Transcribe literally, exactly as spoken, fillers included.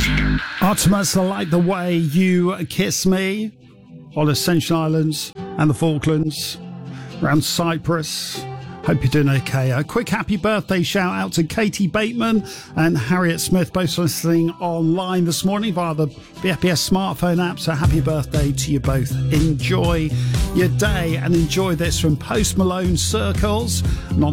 Artemis, I like the way you kiss me on Ascension Islands and the Falklands, around Cyprus. Hope you're doing okay. A quick happy birthday shout out to Katie Bateman and Harriet Smith, both listening online this morning via the B F B S smartphone app. So happy birthday to you both. Enjoy your day and enjoy this from Post Malone Circles. Non